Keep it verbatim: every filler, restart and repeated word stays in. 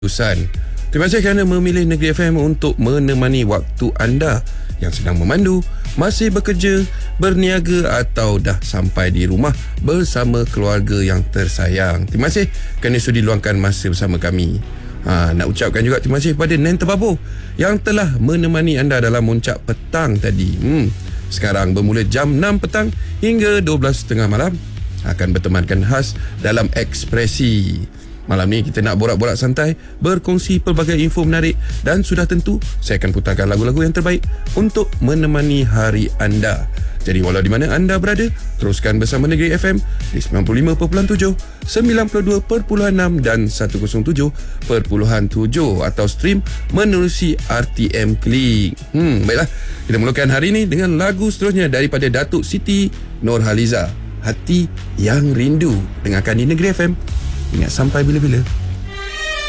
keputusan. Terima kasih kerana memilih Negeri F M untuk menemani waktu anda yang sedang memandu, masih bekerja, berniaga atau dah sampai di rumah bersama keluarga yang tersayang. Terima kasih kerana sudi luangkan masa bersama kami. Ha, nak ucapkan juga terima kasih kepada Nen Terbabur yang telah menemani anda dalam muncak petang tadi. Hmm, sekarang bermula jam enam petang hingga dua belas tiga puluh malam akan bertemankan khas dalam Ekspresi. Malam ni kita nak borak-borak santai, berkongsi pelbagai info menarik dan sudah tentu saya akan putarkan lagu-lagu yang terbaik untuk menemani hari anda. Jadi walau di mana anda berada, teruskan bersama Negeri F M di sembilan puluh lima perpuluhan tujuh, sembilan puluh dua perpuluhan enam dan seratus tujuh perpuluhan tujuh atau stream menerusi R T M Klik. Hmm, baiklah. Kita mulakan hari ini dengan lagu seterusnya daripada Datuk Siti Nurhaliza, Hati Yang Rindu. Dengarkan di Negeri F M. Ingat sampai bila-bila.